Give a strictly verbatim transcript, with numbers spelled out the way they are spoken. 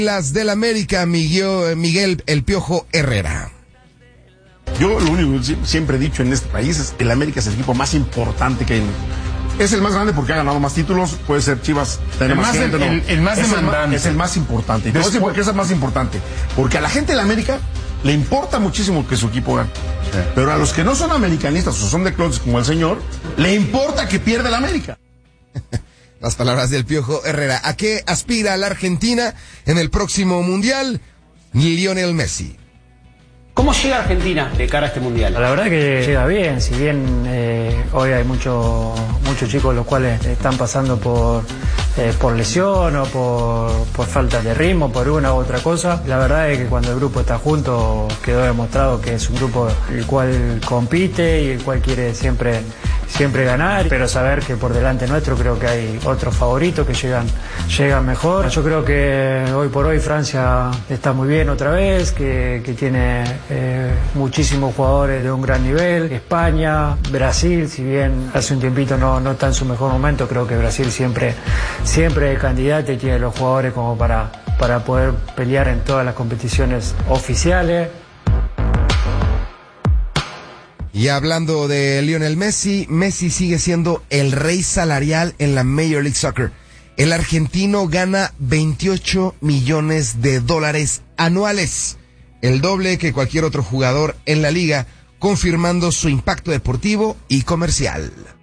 Las del América, Miguel, Miguel El Piojo Herrera. Yo lo único que siempre he dicho en este país es que el América es el equipo más importante que hay. Es el más grande porque ha ganado más títulos, puede ser Chivas, tener más gente, el, no. el, el más es demandante. El más, es el más importante. Y te voy a decir por qué es el más importante. Porque a la gente de la América le importa muchísimo que su equipo gane. Sí. Pero a los que no son americanistas o son de clones como el señor, le importa que pierda el América. Las palabras del Piojo Herrera. ¿A qué aspira la Argentina en el próximo Mundial? Lionel Messi. ¿Cómo llega Argentina de cara a este Mundial? La verdad que llega bien, si bien eh, hoy hay muchos muchos chicos los cuales están pasando por, eh, por lesión o por, por falta de ritmo, por una u otra cosa. La verdad es que cuando el grupo está junto quedó demostrado que es un grupo el cual compite y el cual quiere siempre, siempre ganar, pero saber que por delante nuestro creo que hay otros favoritos que llegan, llegan mejor. Yo creo que hoy por hoy Francia está muy bien otra vez, que, que tiene Eh, muchísimos jugadores de un gran nivel. España, Brasil, si bien hace un tiempito no, no está en su mejor momento, creo que Brasil siempre, siempre es candidato y tiene los jugadores como para, para poder pelear en todas las competiciones oficiales. Y hablando de Lionel Messi, Messi sigue siendo el rey salarial en la Major League Soccer. El argentino gana veintiocho millones de dólares anuales. El doble que cualquier otro jugador en la liga, confirmando su impacto deportivo y comercial.